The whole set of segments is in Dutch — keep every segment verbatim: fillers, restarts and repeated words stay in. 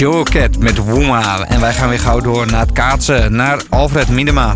Joket met Woema. En wij gaan weer gauw door naar het kaatsen, naar Alfred Miedema.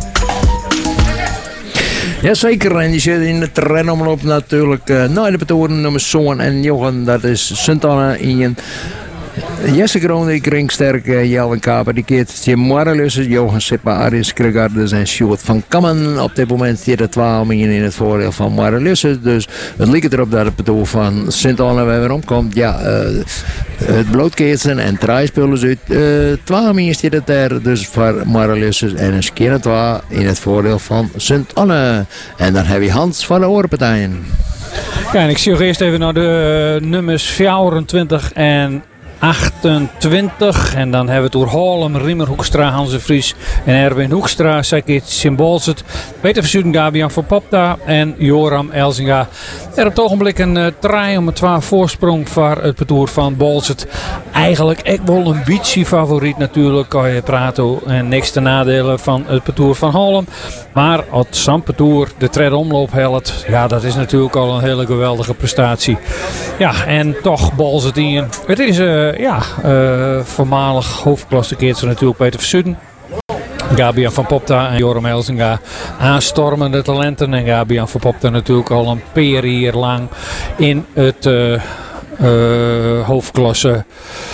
Jazeker, en die zit in het renomloop natuurlijk uh, naar de betoren nummer Zoon en Jochen. Dat is Sint-Anne in Jesse Groningen, Ringsterk, uh, Jelwin Kaper, die keert Jim Morrelussen, Johan Sippa, Aris Krugardus en Sjoerd van Kammen. Op dit moment zit er twaalf miljoen in het voordeel van Morrelussen. Dus het lijkt erop dat het bedoel van Sint-Anne weer omkomt. Ja, uh, het blootkeertsen en draaispullen uit. Uh, twaalf miljoen zit het er dus voor Morrelussen en een keer twaalf in het voordeel van Sint-Anne. En dan heb je Hans van de Orenpartijen. Ja, en ik zie ook eerst even naar de uh, nummers vierentwintig en achtentwintig. En dan hebben we het door Haarlem, Riemer Hoekstra, Hans de Vries en Erwin Hoekstra. Sekit Symboolzet, Peter Verzuiden, Gabian van Popta en Joram Elzinga. Er op het ogenblik een uh, trein om een twaalf voorsprong voor het parcours van Bolzet. Eigenlijk echt wel een beetje favoriet natuurlijk, kan je praten. En niks te nadelen van het parcours van Haarlem. Maar als zo'n parcours de tred omloop helpt, ja, dat is natuurlijk al een hele geweldige prestatie. Ja, en toch Bolzet in. Het is uh, ja, uh, voormalig hoofdklassekeertje natuurlijk Peter Verzuiden. Gabian van Popta en Joram Elzinga aanstormende talenten. En Gabian van Popta natuurlijk al een periode lang in het uh, uh, hoofdklasse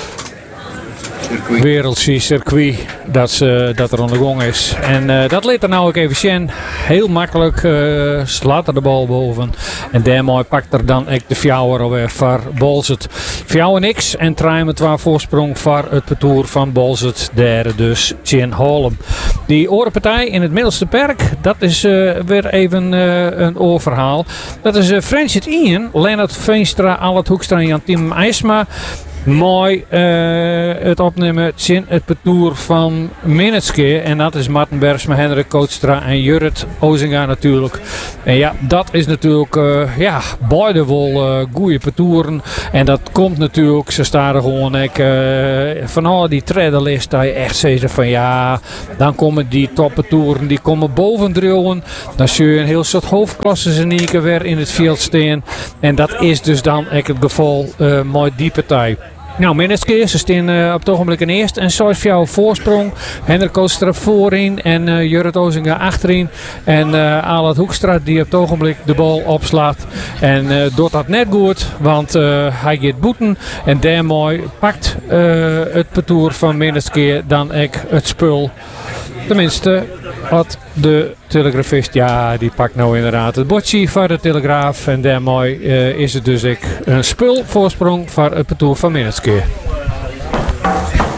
wereldse circuit dat, ze, dat er aan de gang is. En uh, dat leed er nou ook even zien. Heel makkelijk uh, slaat er de bal boven. En daarmee pakt er dan ook de fjouwer alweer voor Bolzet. Fjouwer niks en trein met waar voorsprong voor het parcours van Bolzet. Daar dus Tjen Haarlem. Die orenpartij in het middelste perk, dat is uh, weer even uh, een oorverhaal. Dat is uh, Francis Ian, Lennart Veenstra, Albert Hoekstra en Jan Tim IJsma. Mooi uh, het opnemen in het parcours van Minutske. En dat is Martin Bergsma, Hendrik Kootstra en Jurrit Ozinga natuurlijk. En ja, dat is natuurlijk uh, ja, beide wel uh, goede parcoursen. En dat komt natuurlijk, ze staan er gewoon ik, uh, van al die tredderlist dat je echt zegt van ja, dan komen die topparcoursen, die komen boven dreuwen. Dan zie je een heel soort hoofdklasses in één keer weer in het veld staan. En dat is dus dan echt het geval uh, mooi die partij. Nou, Minutske, ze staan uh, op het ogenblik in eerst. En zoals voor jou voorsprong. Hendrik Kootstra voorin en uh, Jurrit Ozinga achterin. En uh, Albert Hoekstra die op het ogenblik de bal opslaat. En uh, doet dat net goed, want uh, hij gaat boeten. En daarmee pakt uh, het parcours van Minutske dan ook het spul. Tenminste, wat de telegrafist, ja, die pakt nou inderdaad het bordje voor de telegraaf. En daarmee uh, is het dus ik een spul voorsprong voor het parcours van Minutske.